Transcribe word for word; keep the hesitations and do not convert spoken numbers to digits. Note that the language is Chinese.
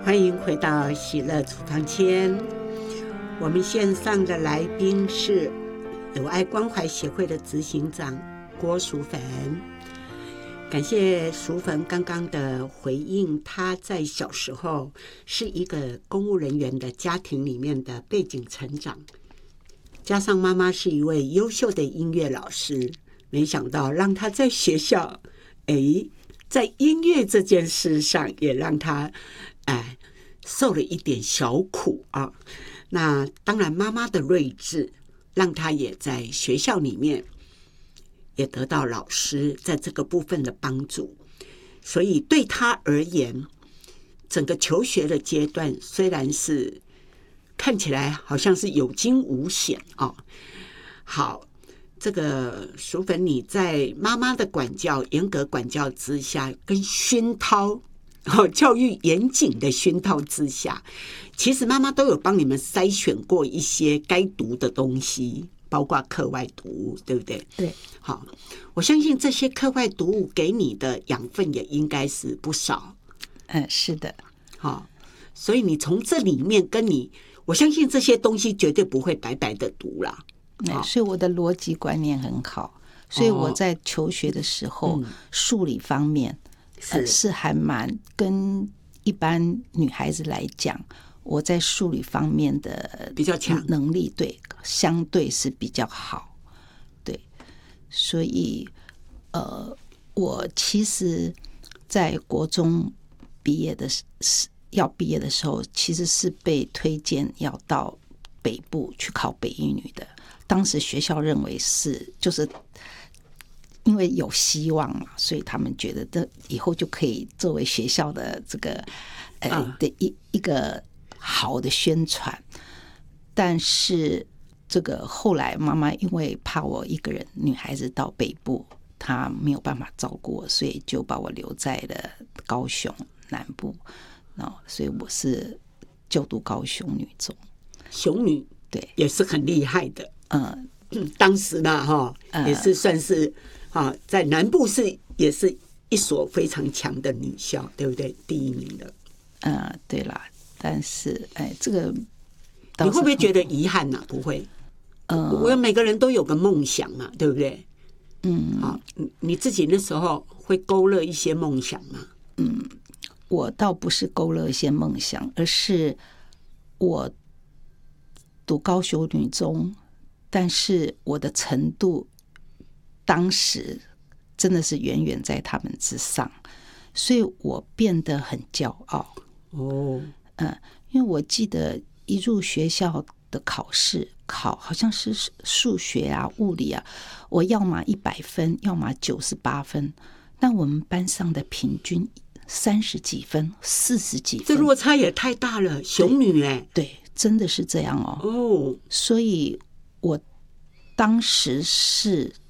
欢迎回到喜乐厨房间。我们线上的来宾是友爱关怀协会的执行长郭淑芬。感谢淑芬刚刚的回应，她在小时候是一个公务人员的家庭里面的背景成长，加上妈妈是一位优秀的音乐老师，没想到让她在学校哎，在音乐这件事上也让她哎受了一点小苦啊。那当然妈妈的睿智让她也在学校里面也得到老师在这个部分的帮助，所以对她而言，整个求学的阶段虽然是看起来好像是有惊无险啊。好，这个淑芬你在妈妈的管教严格管教之下跟熏陶、哦、教育严谨的熏陶之下，其实妈妈都有帮你们筛选过一些该读的东西，包括课外读物，对不对？ 对。 好，我相信这些课外读物给你的养分也应该是不少。 嗯，是的。 好，所以你从这里面跟你，我相信这些东西绝对不会白白的读啦。 嗯，所以我的逻辑观念很好，所以我在求学的时候， 哦嗯、 数理方面是、呃、是还蛮跟一般女孩子来讲，我在数理方面的比较强能力，对，相对是比较好，对，所以呃，我其实在国中毕业的要毕业的时候，其实是被推荐要到北部去考北一女的。当时学校认为是就是因为有希望嘛，所以他们觉得这以后就可以作为学校的这个呃的一一个好的宣传。但是这个后来妈妈因为怕我一个人女孩子到北部，她没有办法照顾我，所以就把我留在了高雄南部。所以我是就读高雄女中。 雄女对也是很厉害的。 嗯， 当时呢哈、呃、也是算是啊，在南部是也是一所非常强的女校，对不对？第一名的。 嗯，对啦。但是哎，这个你会不会觉得遗憾呢、啊？不会。嗯，我每个人都有个梦想嘛，对不对？嗯，好，你自己那时候会勾勒一些梦想吗？ 嗯，我倒不是勾勒一些梦想，而是我读高雄女中，但是我的程度当时真的是远远在他们之上，所以我变得很骄傲。 哦， 嗯，因为我记得一入学校的考试考好像是数学啊、物理啊，我要么一百分，要么九十八分，但我们班上的平均三十几分、四十几分， 这落差也太大了。雄女哎、欸， 对，真的是这样哦。 哦， 所以我当时是